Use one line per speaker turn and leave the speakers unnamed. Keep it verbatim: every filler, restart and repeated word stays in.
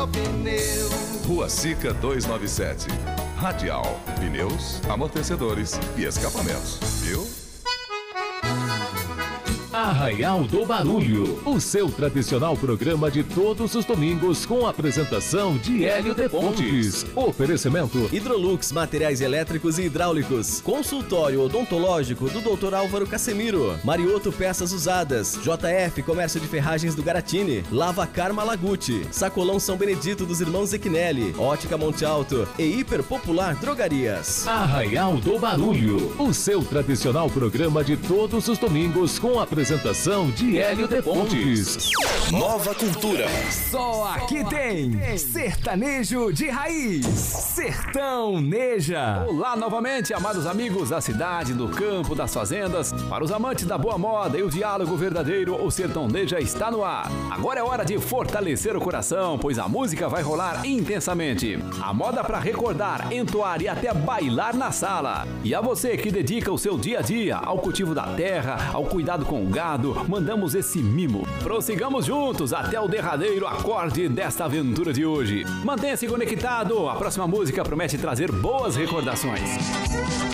só pneu.
Rua Sica duzentos e noventa e sete. Radial, pneus, amortecedores e escapamentos, viu?
Arraial do Barulho, o seu tradicional programa de todos os domingos com a apresentação de Hélio de Pontes. Oferecimento
Hidrolux, materiais elétricos e hidráulicos. Consultório odontológico do doutor Álvaro Casemiro. Marioto Peças Usadas. J F Comércio de Ferragens do Garatini. Lava Karma Laguti. Sacolão São Benedito dos Irmãos Equinelli. Ótica Monte Alto e Hiper Popular Drogarias.
Arraial do Barulho, o seu tradicional programa de todos os domingos com a apresentação Apresentação de Hélio de Pontes.
Nova Cultura.
Só aqui tem sertanejo de raiz. Sertão Neja.
Olá novamente, amados amigos da cidade, do campo, das fazendas. Para os amantes da boa moda e o diálogo verdadeiro, o Sertão Neja está no ar. Agora é hora de fortalecer o coração, pois a música vai rolar intensamente. A moda para recordar, entoar e até bailar na sala. E a você que dedica o seu dia a dia ao cultivo da terra, ao cuidado com o gado, mandamos esse mimo. Prossigamos juntos até o derradeiro acorde desta aventura de hoje. Mantenha-se conectado, a próxima música promete trazer boas recordações.